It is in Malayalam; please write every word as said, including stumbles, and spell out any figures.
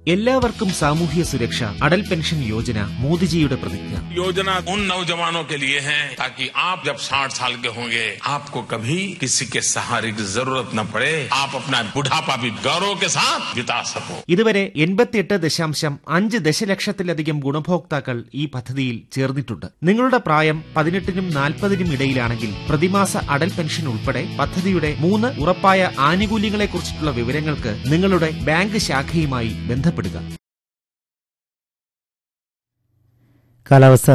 എല്ലാവർക്കും സാമൂഹ്യ സുരക്ഷ അടൽ പെൻഷൻ യോജന മോദിജിയുടെ പ്രതിജ്ഞ. योजना उन नौजवानों के लिए है ताकि आप जब साठ साल के होंगे आपको कभी किसी के सहारे की जरूरत न पड़े. आप अपना बुढ़ापा भी गौरव के साथ बिता सको. ഇതുവരെ എൺപത്തിയെട്ട് ദശാംശം അഞ്ച് ദശലക്ഷത്തിലധികം ഗുണഭോക്താക്കൾ ഈ പദ്ധതിയിൽ ചേർന്നിട്ടുണ്ട്. നിങ്ങളുടെ പ്രായം പതിനെട്ടിനും നാൽപ്പതിനും ഇടയിലാണെങ്കിൽ പ്രതിമാസ അടൽ പെൻഷൻ ഉൾപ്പെടെ പദ്ധതിയുടെ മൂന്ന് ഉറപ്പായ ആനുകൂല്യങ്ങളെക്കുറിച്ചിട്ടുള്ള വിവരങ്ങൾക്ക് നിങ്ങളുടെ ബാങ്ക് ശാഖയുമായി ബന്ധപ്പെടുക. കാലാവസ്ഥ